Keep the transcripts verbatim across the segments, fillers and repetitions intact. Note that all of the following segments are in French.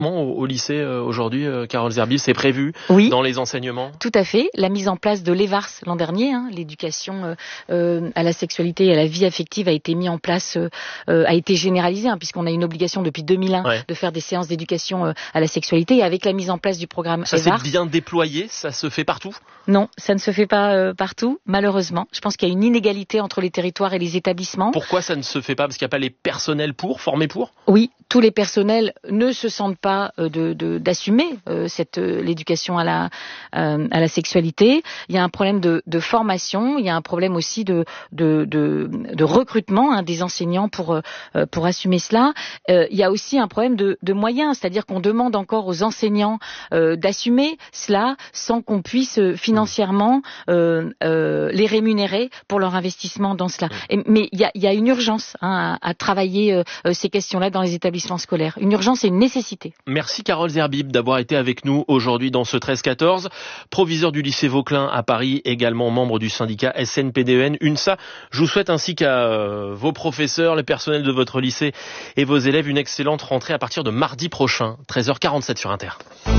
Au, au lycée euh, aujourd'hui, euh, Carole Zerbib, c'est prévu oui, dans les enseignements? Tout à fait. La mise en place de l'E V A R S l'an dernier, hein, l'éducation euh, euh, à la sexualité et à la vie affective a été mise en place, euh, euh, a été généralisée, hein, puisqu'on a une obligation depuis deux mille un ouais. de faire des séances d'éducation euh, à la sexualité. Et avec la mise en place du programme ça E V A R S... Ça s'est bien déployé? Ça se fait partout? Non, ça ne se fait pas euh, partout, malheureusement. Je pense qu'il y a une inégalité entre les territoires et les établissements. Pourquoi ça ne se fait pas? Parce qu'il n'y a pas les personnels pour, formés pour? Oui, tous les personnels ne se sentent pas euh, de, de d'assumer euh, cette euh, l'éducation à la euh, à la sexualité. Il y a un problème de, de formation, il y a un problème aussi de de de, de recrutement hein, des enseignants pour euh, pour assumer cela. Euh, il y a aussi un problème de, de moyens, c'est-à-dire qu'on demande encore aux enseignants euh, d'assumer cela sans qu'on puisse financièrement euh, euh, les rémunérer pour leur investissement dans cela. Et, mais il y a il y a une urgence hein, à, à travailler euh, ces questions-là dans les établissements scolaires. Une urgence et une nécessité. Merci Carole Zerbib d'avoir été avec nous aujourd'hui dans ce treize quatorze. Proviseur du lycée Vauquelin à Paris, également membre du syndicat S N P D E N UNSA. Je vous souhaite ainsi qu'à euh, vos professeurs, les personnels de votre lycée et vos élèves une excellente rentrée à partir de mardi prochain, treize heures quarante-sept sur Inter.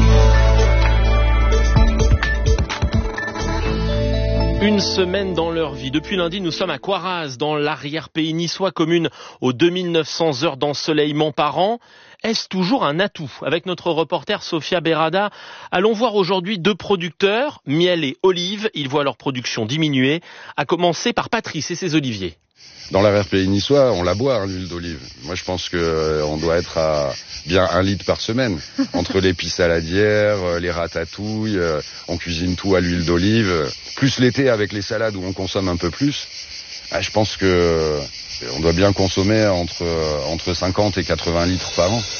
Une semaine dans leur vie. Depuis lundi, nous sommes à Coiraz, dans l'arrière-pays niçois, commune aux deux mille neuf cents heures d'ensoleillement par an. Est-ce toujours un atout? Avec notre reporter Sophia Berada, allons voir aujourd'hui deux producteurs, miel et olive. Ils voient leur production diminuer, à commencer par Patrice et ses oliviers. Dans l'arrière-pays niçois, on la boit, hein, l'huile d'olive. Moi, je pense que euh, on doit être à bien un litre par semaine. Entre les pis saladières, euh, les ratatouilles, euh, on cuisine tout à l'huile d'olive. Euh, plus l'été avec les salades où on consomme un peu plus. Ah, je pense que euh, on doit bien consommer entre euh, entre cinquante et quatre-vingts litres par an.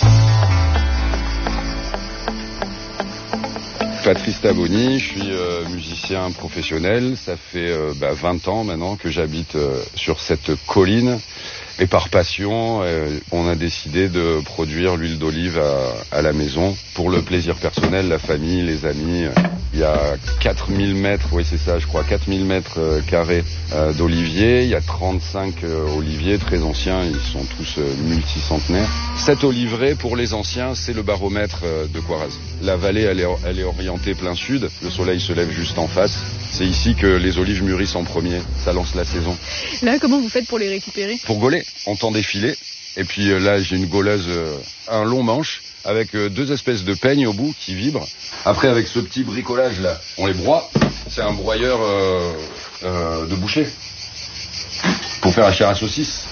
Patrice Taboni, je suis euh, musicien professionnel. Ça fait euh, bah, vingt ans maintenant que j'habite euh, sur cette colline. Et par passion, euh, on a décidé de produire l'huile d'olive à, à la maison pour le plaisir personnel, la famille, les amis. Il y a quatre mille mètres, oui c'est ça je crois, quatre mille mètres euh, carrés euh, d'oliviers. Il y a trente-cinq euh, oliviers très anciens, ils sont tous euh, multicentenaires. Cet olivier pour les anciens, c'est le baromètre euh, de Coiraz. La vallée, elle est, elle est orientée plein sud, le soleil se lève juste en face. C'est ici que les olives mûrissent en premier, ça lance la saison. Là, comment vous faites pour les récupérer? Pour gauler, on tend des filets. Et puis euh, là, j'ai une gauleuse, euh, un long manche, avec euh, deux espèces de peignes au bout qui vibrent. Après, avec ce petit bricolage là, on les broie. C'est un broyeur euh, euh, de boucher pour faire la chair à saucisse.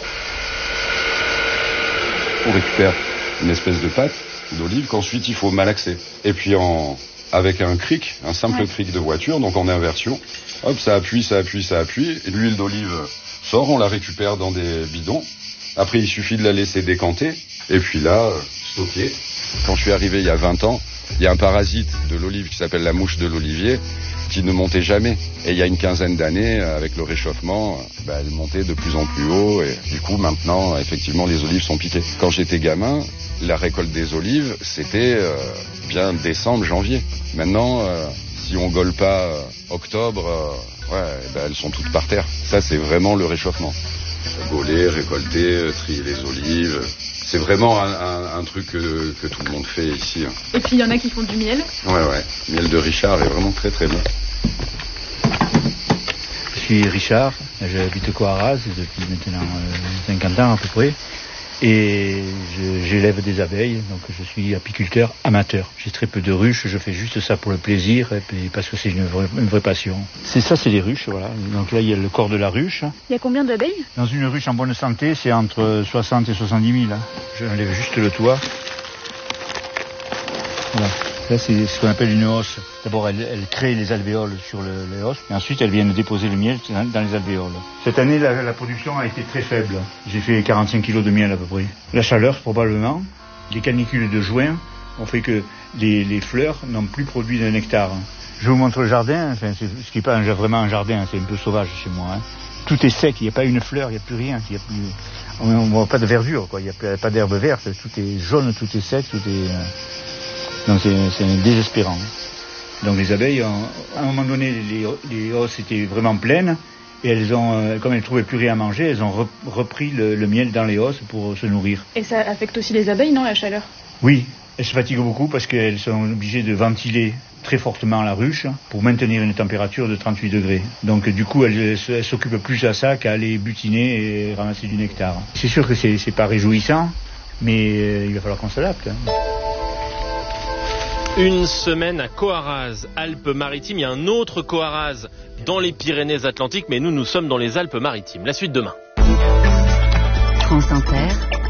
On récupère une espèce de pâte d'olive qu'ensuite il faut malaxer. Et puis en avec un cric, un simple ouais. cric de voiture, donc en inversion. Hop, ça appuie, ça appuie, ça appuie. Et l'huile d'olive sort, on la récupère dans des bidons. Après, il suffit de la laisser décanter. Et puis là, stocker. Quand je suis arrivé il y a vingt ans, il y a un parasite de l'olive qui s'appelle la mouche de l'olivier qui ne montait jamais. Et il y a une quinzaine d'années, avec le réchauffement, bah, elle montait de plus en plus haut. Et du coup, maintenant, effectivement, les olives sont piquées. Quand j'étais gamin, la récolte des olives, c'était euh, bien décembre, janvier. Maintenant, euh, si on gole pas euh, octobre, euh, ouais, bah, elles sont toutes par terre. Ça, c'est vraiment le réchauffement. Gauler, récolter, trier les olives. C'est vraiment un, un, un truc que, que tout le monde fait ici. Hein. Et puis il y en a qui font du miel. Ouais, ouais. Miel de Richard est vraiment très très bon. Je suis Richard, j'habite Coiraz depuis maintenant euh, cinquante ans à peu près. Et je, j'élève des abeilles, donc je suis apiculteur amateur. J'ai très peu de ruches, je fais juste ça pour le plaisir, et puis parce que c'est une vraie, une vraie passion. C'est ça, c'est les ruches, voilà. Donc là, il y a le corps de la ruche. Il y a combien d'abeilles? Dans une ruche en bonne santé, c'est entre soixante et soixante-dix mille. Hein. Je enlève juste le toit. Voilà. Là, c'est ce qu'on appelle une hausse. D'abord, elle, elle crée les alvéoles sur le, les hausses, et ensuite, elle vient de déposer le miel dans les alvéoles. Cette année, la, la production a été très faible. J'ai fait quarante-cinq kilos de miel à peu près. La chaleur, probablement. Les canicules de juin ont fait que les, les fleurs n'ont plus produit de nectar. Je vous montre le jardin. Enfin, c'est, ce qui n'est pas un, vraiment un jardin, c'est un peu sauvage chez moi. Hein. Tout est sec, il n'y a pas une fleur, il n'y a plus rien. Il y a plus, on ne voit pas de verdure, quoi. Il n'y a pas d'herbe verte. Tout est jaune, tout est sec, tout est... Euh... Donc c'est, c'est désespérant. Donc les abeilles, ont, à un moment donné, les, les hausses étaient vraiment pleines et elles ont, comme elles ne trouvaient plus rien à manger, elles ont repris le, le miel dans les hausses pour se nourrir. Et ça affecte aussi les abeilles, non, la chaleur? Oui, Elles se fatiguent beaucoup parce qu'elles sont obligées de ventiler très fortement la ruche pour maintenir une température de trente-huit degrés. Donc du coup, elles, elles s'occupent plus à ça qu'à aller butiner et ramasser du nectar. C'est sûr que c'est, c'est pas réjouissant, mais euh, il va falloir qu'on s'adapte. Hein. Une semaine à Coarraze, Alpes-Maritimes. Il y a un autre Coarraze dans les Pyrénées-Atlantiques, mais nous, nous sommes dans les Alpes-Maritimes. La suite demain. France Inter.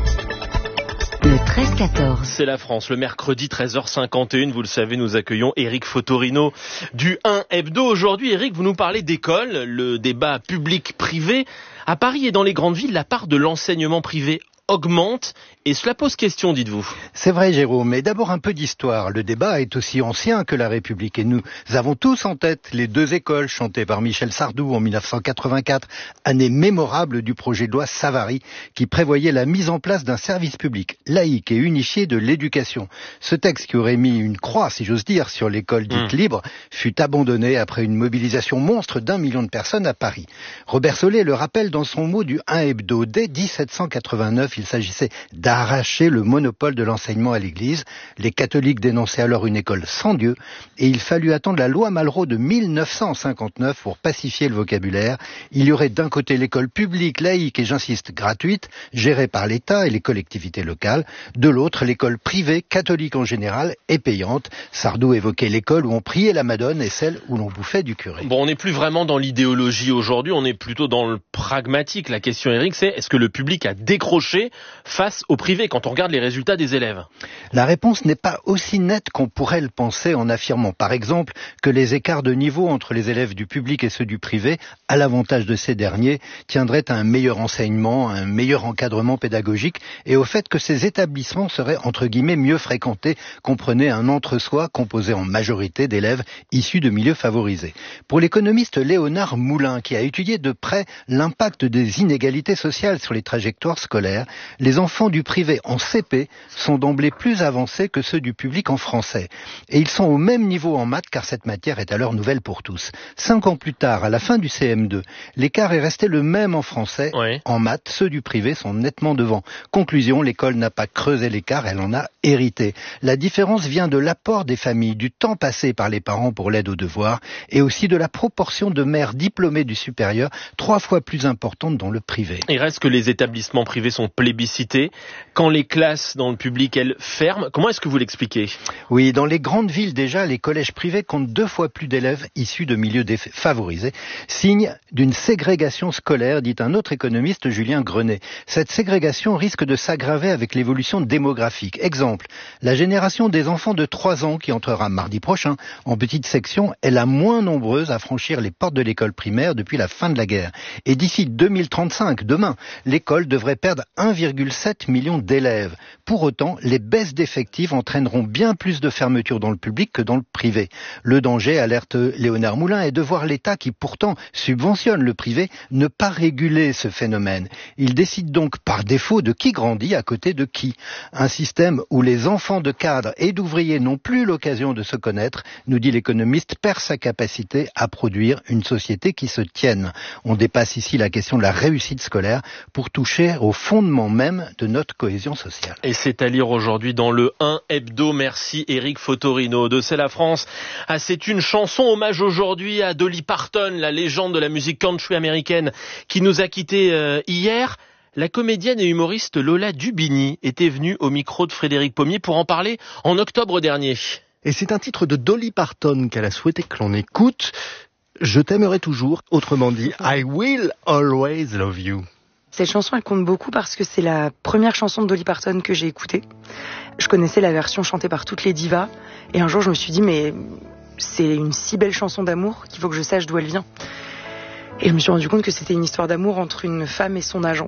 Le treize quatorze. C'est la France. Le mercredi treize heures cinquante et une, vous le savez, nous accueillons Éric Fotorino du un Hebdo. Aujourd'hui, Éric, vous nous parlez d'école, le débat public-privé. À Paris et dans les grandes villes, la part de l'enseignement privé augmente et cela pose question, dites-vous. C'est vrai, Jérôme, mais d'abord un peu d'histoire. Le débat est aussi ancien que la République et nous avons tous en tête les deux écoles chantées par Michel Sardou en dix-neuf cent quatre-vingt-quatre, année mémorable du projet de loi Savary qui prévoyait la mise en place d'un service public laïque et unifié de l'éducation. Ce texte qui aurait mis une croix, si j'ose dire, sur l'école dite mmh. libre fut abandonné après une mobilisation monstre d'un million de personnes à Paris. Robert Solé le rappelle dans son mot du un Hebdo. Dès dix-sept cent quatre-vingt-neuf, il s'agissait d'arracher le monopole de l'enseignement à l'Église. Les catholiques dénonçaient alors une école sans Dieu et il fallut attendre la loi Malraux de dix-neuf cent cinquante-neuf pour pacifier le vocabulaire. Il y aurait d'un côté l'école publique, laïque et j'insiste gratuite, gérée par l'État et les collectivités locales, de l'autre l'école privée, catholique en général et payante. Sardou évoquait l'école où on priait la Madone et celle où l'on bouffait du curé. Bon, on n'est plus vraiment dans l'idéologie aujourd'hui, on est plutôt dans le pragmatique. La question, Éric, c'est est-ce que le public a décroché face au privé quand on regarde les résultats des élèves? La réponse n'est pas aussi nette qu'on pourrait le penser en affirmant par exemple que les écarts de niveau entre les élèves du public et ceux du privé, à l'avantage de ces derniers, tiendraient à un meilleur enseignement, à un meilleur encadrement pédagogique et au fait que ces établissements seraient entre guillemets mieux fréquentés, comprenez un entre-soi composé en majorité d'élèves issus de milieux favorisés. Pour l'économiste Léonard Moulin, qui a étudié de près l'impact des inégalités sociales sur les trajectoires scolaires, les enfants du privé en C P sont d'emblée plus avancés que ceux du public en français. Et ils sont au même niveau en maths car cette matière est alors nouvelle pour tous. Cinq ans plus tard, à la fin du C M deux, l'écart est resté le même en français. Oui. En maths, ceux du privé sont nettement devant. Conclusion, l'école n'a pas creusé l'écart, elle en a hérité. La différence vient de l'apport des familles, du temps passé par les parents pour l'aide aux devoirs et aussi de la proportion de mères diplômées du supérieur, trois fois plus importante dans le privé. Il reste que les établissements privés sont plébiscités. Quand les classes dans le public, elles ferment, comment est-ce que vous l'expliquez? Oui, dans les grandes villes déjà, les collèges privés comptent deux fois plus d'élèves issus de milieux défavorisés, signe d'une ségrégation scolaire, dit un autre économiste, Julien Grenet. Cette ségrégation risque de s'aggraver avec l'évolution démographique. Exemple, la génération des enfants de trois ans qui entrera mardi prochain en petite section est la moins nombreuse à franchir les portes de l'école primaire depuis la fin de la guerre. Et d'ici deux mille trente-cinq, demain, l'école devrait perdre un virgule sept million d'élèves. Pour autant, les baisses d'effectifs entraîneront bien plus de fermetures dans le public que dans le privé. Le danger, alerte Léonard Moulin, est de voir l'État, qui pourtant subventionne le privé, ne pas réguler ce phénomène. Il décide donc par défaut de qui grandit à côté de qui. Un système où les enfants de cadres et d'ouvriers n'ont plus l'occasion de se connaître, nous dit l'économiste, perd sa capacité à produire une société qui se tienne. On dépasse ici la question de la réussite scolaire pour toucher au fondement même de notre cohésion sociale. Et c'est à lire aujourd'hui dans le un Hebdo. Merci Éric Fotorino de C'est la France. Ah, c'est une chanson hommage aujourd'hui à Dolly Parton, la légende de la musique country américaine qui nous a quittés euh, hier. La comédienne et humoriste Lola Dubini était venue au micro de Frédéric Pommier pour en parler en octobre dernier. Et c'est un titre de Dolly Parton qu'elle a souhaité que l'on écoute. Je t'aimerai toujours, autrement dit, I will always love you. Cette chanson, elle compte beaucoup parce que c'est la première chanson de Dolly Parton que j'ai écoutée. Je connaissais la version chantée par toutes les divas. Et un jour, je me suis dit, mais c'est une si belle chanson d'amour qu'il faut que je sache d'où elle vient. Et je me suis rendu compte que c'était une histoire d'amour entre une femme et son agent.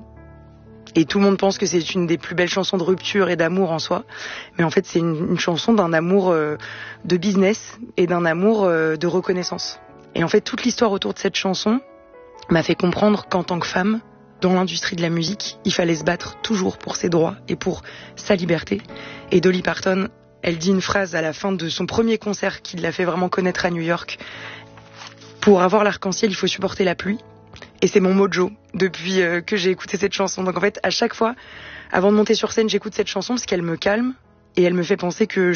Et tout le monde pense que c'est une des plus belles chansons de rupture et d'amour en soi. Mais en fait, c'est une, une chanson d'un amour euh, de business et d'un amour euh, de reconnaissance. Et en fait, toute l'histoire autour de cette chanson m'a fait comprendre qu'en tant que femme, dans l'industrie de la musique, il fallait se battre toujours pour ses droits et pour sa liberté. Et Dolly Parton, elle dit une phrase à la fin de son premier concert qui l'a fait vraiment connaître à New York. Pour avoir l'arc-en-ciel, il faut supporter la pluie. Et c'est mon mojo depuis euh, que j'ai écouté cette chanson. Donc en fait, à chaque fois, avant de monter sur scène, j'écoute cette chanson parce qu'elle me calme et elle me fait penser que